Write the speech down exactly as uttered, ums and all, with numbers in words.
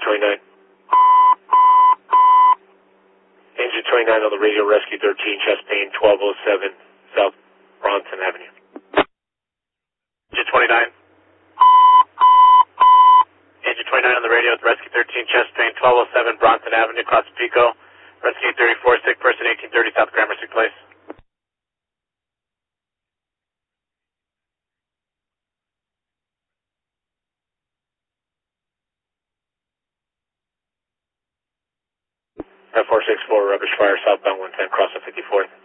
twenty-nine. Engine twenty-nine on the radio, Rescue thirteen, chest pain, twelve oh seven South Bronson Avenue. Engine twenty-nine. Engine twenty-nine on the radio, Rescue thirteen, chest pain, twelve oh seven Bronson Avenue, Costa Pico. Rescue thirty-four, sick person, eighteen thirty South Gramercy Place. five four six four, rubbish fire, southbound one ten, cross the fifty-fourth.